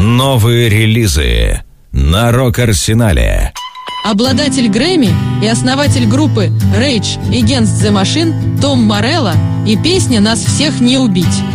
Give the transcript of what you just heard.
Новые релизы на Рок-Арсенале. Обладатель Грэмми и основатель группы Rage Against the Machine Том Морелло и песня «Нас всех не убить».